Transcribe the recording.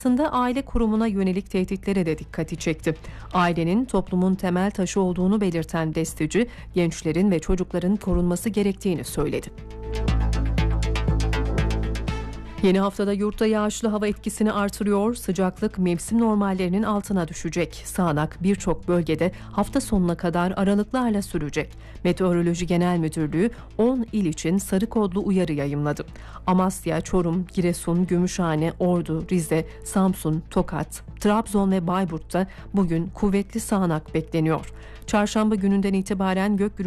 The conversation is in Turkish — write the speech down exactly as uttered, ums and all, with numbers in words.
Aslında aile kurumuna yönelik tehditlere de dikkati çekti. Ailenin toplumun temel taşı olduğunu belirten Destici, gençlerin ve çocukların korunması gerektiğini söyledi. Yeni haftada yurtta yağışlı hava etkisini artırıyor, sıcaklık mevsim normallerinin altına düşecek. Sağanak birçok bölgede hafta sonuna kadar aralıklarla sürecek. Meteoroloji Genel Müdürlüğü on il için sarı kodlu uyarı yayımladı. Amasya, Çorum, Giresun, Gümüşhane, Ordu, Rize, Samsun, Tokat, Trabzon ve Bayburt'ta bugün kuvvetli sağanak bekleniyor. Çarşamba gününden itibaren gök